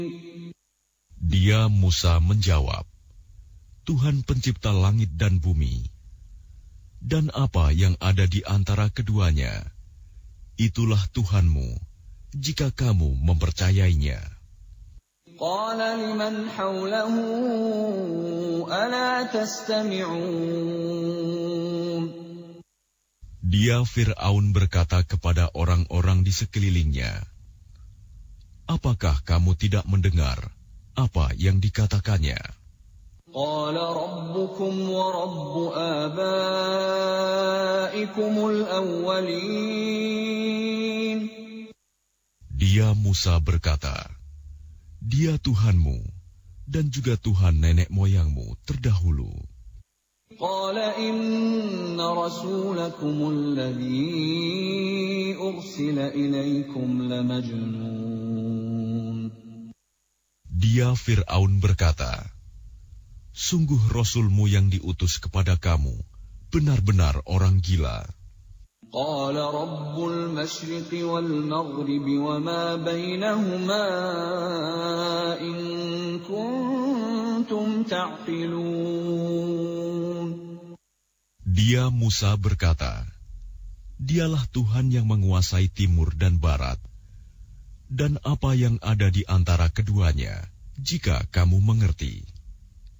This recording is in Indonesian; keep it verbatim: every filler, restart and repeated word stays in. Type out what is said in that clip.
Dia Musa menjawab, Tuhan pencipta langit dan bumi, dan apa yang ada di antara keduanya, itulah Tuhanmu, jika kamu mempercayainya. Qala liman hawlahu ala tastami'un. Dia Fir'aun berkata kepada orang-orang di sekelilingnya, apakah kamu tidak mendengar apa yang dikatakannya? Qala rabbukum wa rabbu abaikumul awwalin. Dia Musa berkata, dia Tuhanmu dan juga Tuhan nenek moyangmu terdahulu. Qala inna rasulakumul ladzi ursila ilaikum lamajnun. Dia Fir'aun berkata, sungguh Rasulmu yang diutus kepada kamu benar-benar orang gila. Qala rabbul masyriqi wal maghribi wa ma bainahuma in kuntum ta'qilun. Dia Musa berkata, dialah Tuhan yang menguasai timur dan barat, dan apa yang ada di antara keduanya, jika kamu mengerti.